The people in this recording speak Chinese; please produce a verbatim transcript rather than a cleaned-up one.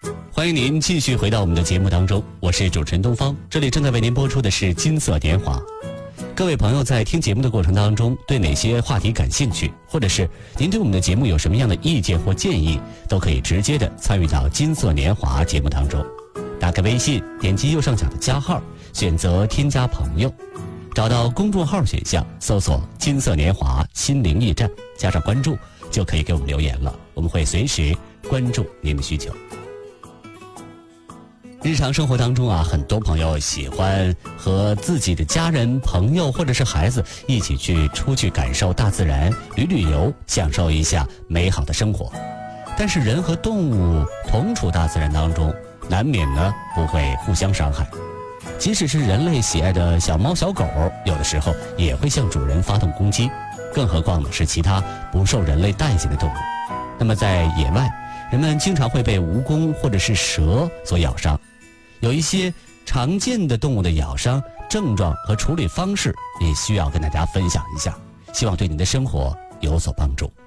欢迎您继续回到我们的节目当中，我是主持人东方，这里正在为您播出的是金色年华。各位朋友在听节目的过程当中，对哪些话题感兴趣，或者是您对我们的节目有什么样的意见或建议，都可以直接的参与到金色年华节目当中。打开微信，点击右上角的加号，选择添加朋友，找到公众号选项，搜索金色年华心灵驿站，加上关注，就可以给我们留言了，我们会随时关注您的需求。日常生活当中啊，很多朋友喜欢和自己的家人、朋友或者是孩子一起去出去感受大自然，旅旅游，享受一下美好的生活。但是人和动物同处大自然当中，难免呢不会互相伤害。即使是人类喜爱的小猫小狗，有的时候也会向主人发动攻击，更何况呢是其他不受人类待见的动物。那么在野外，人们经常会被蜈蚣或者是蛇所咬伤。有一些常见的动物的咬伤症状和处理方式，也需要跟大家分享一下，希望对您的生活有所帮助。